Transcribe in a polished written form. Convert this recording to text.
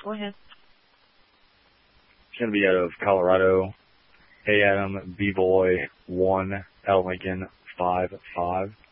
Go ahead. It's going to be out of Colorado. Hey, Adam, B-Boy 1, L Lincoln 5-5.